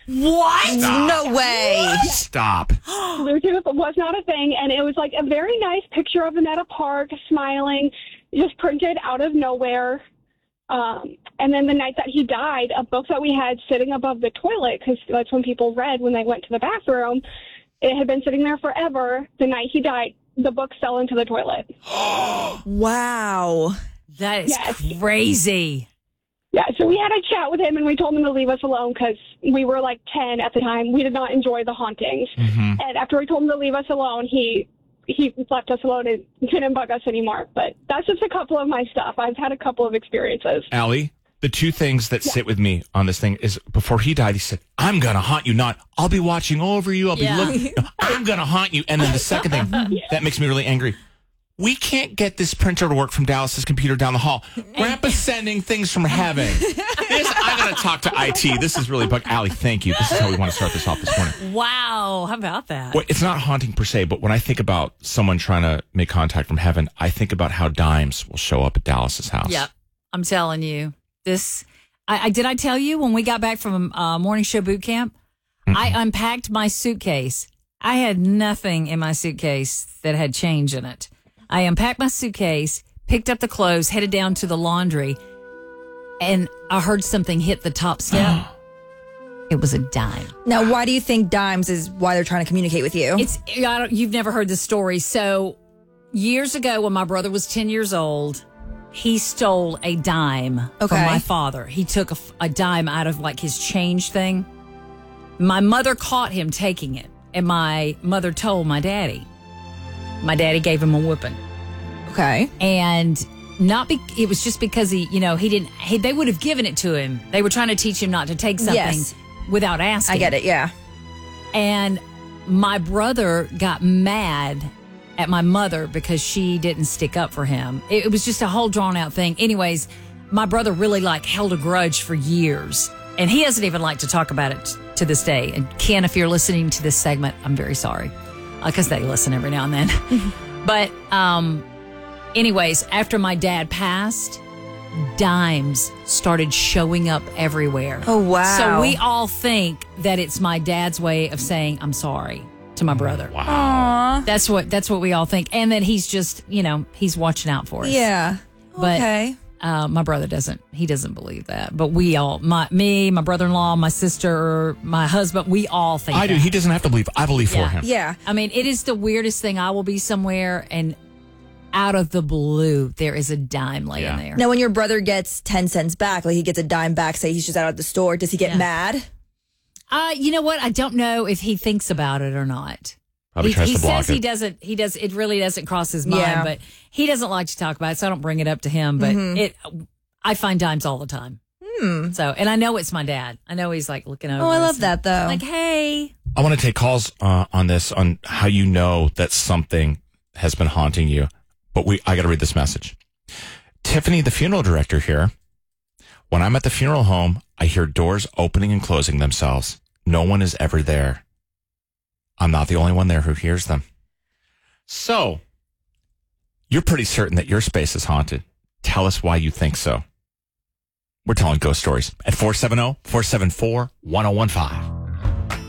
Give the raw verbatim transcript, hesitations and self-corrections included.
What? Stop. No way. Stop. Bluetooth was not a thing, and it was like a very nice picture of him at a park, smiling, just printed out of nowhere. Um, and then the night that he died, a book that we had sitting above the toilet, because that's when people read when they went to the bathroom, it had been sitting there forever. The night he died, the book fell into the toilet. Wow. That is Yes. crazy. Yeah, so we had a chat with him, and we told him to leave us alone because we were like ten at the time. We did not enjoy the hauntings. Mm-hmm. And after we told him to leave us alone, he he left us alone and didn't bug us anymore. But that's just a couple of my stuff. I've had a couple of experiences. Allie, the two things that sit with me on this thing is before he died, he said, I'm going to haunt you, not I'll be watching over you. I'll be Yeah. looking. No, I'm going to haunt you. And then the second thing that makes me really angry. We can't get this printer to work from Dallas's computer down the hall. Grandpa's sending things from heaven. This, I got to talk to I T. This is really bug. Allie, thank you. This is how we want to start this off this morning. Wow. How about that? Well, it's not haunting per se, but when I think about someone trying to make contact from heaven, I think about how dimes will show up at Dallas's house. Yep. I'm telling you. This, I, I did I tell you when we got back from uh, morning show boot camp, Mm-hmm. I unpacked my suitcase. I had nothing in my suitcase that had change in it. I unpacked my suitcase, picked up the clothes, headed down to the laundry, and I heard something hit the top step. It was a dime. Now, why do you think dimes is why they're trying to communicate with you? It's I don't, you've never heard the story. So years ago, when my brother was ten years old, he stole a dime Okay. from my father. He took a, a dime out of like his change thing. My mother caught him taking it, and my mother told my daddy. My daddy gave him a whooping. Okay. And not be, it was just because he, you know, he didn't, he, they would have given it to him. They were trying to teach him not to take something Yes. without asking. I get it, yeah. And my brother got mad at my mother because she didn't stick up for him. It, it was just a whole drawn out thing. Anyways, my brother really like held a grudge for years, and he doesn't even like to talk about it t- to this day. And Ken, if you're listening to this segment, I'm very sorry because they listen every now and then. But um, anyways, after my dad passed, dimes started showing up everywhere. Oh, wow. So we all think that it's my dad's way of saying I'm sorry to my brother. Aw. That's what that's what we all think, and that he's just, you know, he's watching out for us. Yeah. But Okay. uh, my brother doesn't. He doesn't believe that. But we all, my me, my brother-in-law, my sister, my husband, we all think I do. that. He doesn't have to believe. I believe Yeah. for him. Yeah. I mean, it is the weirdest thing. I will be somewhere and out of the blue, there is a dime laying Yeah. there. Now, when your brother gets ten cents back, like he gets a dime back, say he's just out at the store, does he get Yeah. mad? Uh, you know what? I don't know if he thinks about it or not. Probably he tries he to block says it. he doesn't. He does. It really doesn't cross his mind, Yeah. but he doesn't like to talk about it, so I don't bring it up to him. But it, I find dimes all the time. Hmm. So, and I know it's my dad. I know he's like looking over. Oh, I us love and that, though. Like, hey, I want to take calls uh, on this, on how you know that something has been haunting you. But we, I got to read this message. Tiffany, the funeral director here. When I'm at the funeral home, I hear doors opening and closing themselves. No one is ever there. I'm not the only one there who hears them. So, you're pretty certain that your space is haunted. Tell us why you think so. We're telling ghost stories at four seven zero, four seven four, one zero one five.